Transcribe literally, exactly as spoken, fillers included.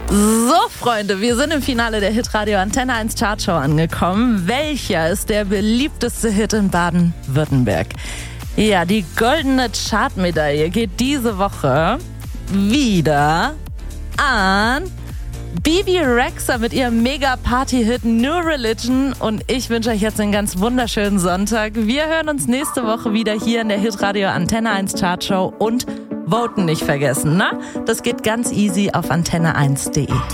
So, Freunde, wir sind im Finale der Hitradio Antenne eins Chartshow angekommen. Welcher ist der beliebteste Hit in Baden-Württemberg? Ja, die goldene Chartmedaille geht diese Woche wieder an Bebe Rexha mit ihrem Mega-Party-Hit New Religion. Und ich wünsche euch jetzt einen ganz wunderschönen Sonntag. Wir hören uns nächste Woche wieder hier in der Hitradio Antenne eins Chartshow und voten nicht vergessen, ne? Das geht ganz easy auf antenne eins punkt de.